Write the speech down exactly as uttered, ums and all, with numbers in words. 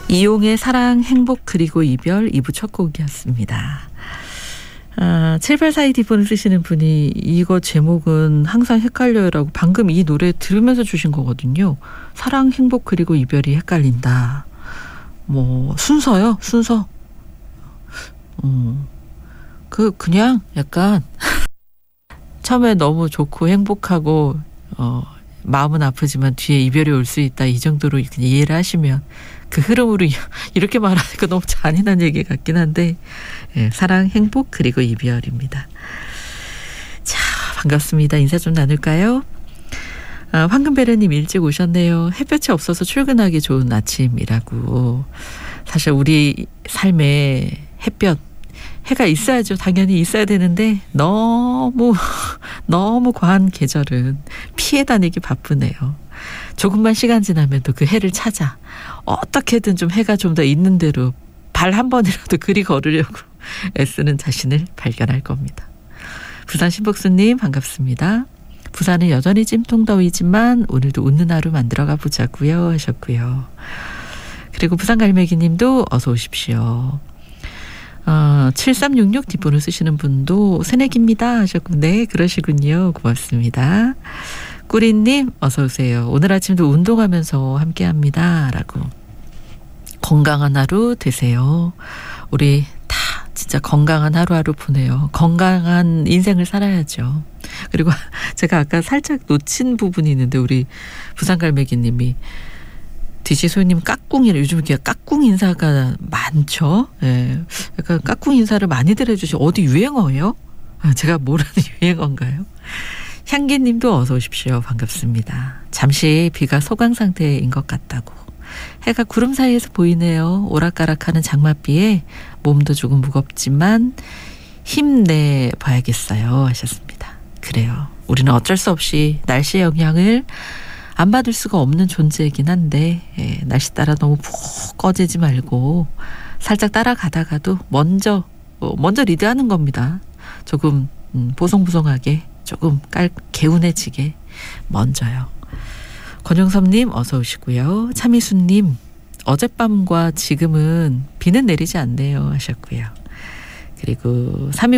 이용의 사랑, 행복, 그리고 이별 이 부 첫 곡이었습니다. 아, 칠팔사이 디폰을 쓰시는 분이 이거 제목은 항상 헷갈려요라고 방금 이 노래 들으면서 주신 거거든요. 사랑, 행복, 그리고 이별이 헷갈린다. 뭐 순서요? 순서. 음, 그 그냥 약간 처음에 너무 좋고 행복하고 어, 마음은 아프지만 뒤에 이별이 올 수 있다 이 정도로 그냥 이해를 하시면 그 흐름으로 이렇게 말하니까 너무 잔인한 얘기 같긴 한데 예, 사랑, 행복, 그리고 이별입니다. 자, 반갑습니다. 인사 좀 나눌까요? 아, 황금베레님 일찍 오셨네요. 햇볕이 없어서 출근하기 좋은 아침이라고. 사실 우리 삶에 햇볕, 해가 있어야죠. 당연히 있어야 되는데 너무 너무 과한 계절은 피해 다니기 바쁘네요. 조금만 시간 지나면 또 그 해를 찾아 어떻게든 좀 해가 좀 더 있는 대로 발 한 번이라도 그리 걸으려고 애쓰는 자신을 발견할 겁니다. 부산 신복수님 반갑습니다. 부산은 여전히 찜통더위지만 오늘도 웃는 하루 만들어가 보자고요 하셨고요. 그리고 부산갈매기님도 어서 오십시오. 어, 칠삼육육 뒷번호 쓰시는 분도 새내기입니다 하셨고 네 그러시군요. 고맙습니다. 꾸리님 어서 오세요. 오늘 아침도 운동하면서 함께합니다 라고. 건강한 하루 되세요. 우리 다 진짜 건강한 하루하루 보내요. 건강한 인생을 살아야죠. 그리고 제가 아까 살짝 놓친 부분이 있는데 우리 부산갈매기님이 디지소님 까꿍이라 요즘 이렇게 까꿍 인사가 많죠. 예, 약간 까꿍 인사를 많이들 해주시고 어디 유행어예요? 제가 모르는 유행어인가요? 향기님도 어서 오십시오. 반갑습니다. 잠시 비가 소강 상태인 것 같다고. 해가 구름 사이에서 보이네요. 오락가락하는 장맛비에 몸도 조금 무겁지만 힘내봐야겠어요 하셨습니다. 그래요. 우리는 어쩔 수 없이 날씨의 영향을 안 받을 수가 없는 존재이긴 한데 예, 날씨 따라 너무 푹 꺼지지 말고 살짝 따라가다가도 먼저 어, 먼저 리드하는 겁니다. 조금 음, 보송보송하게 조금 깔 개운해지게 먼저요. 권영섭님 어서 오시고요. 차미수님 어젯밤과 지금은 비는 내리지 않네요 하셨고요. 그리고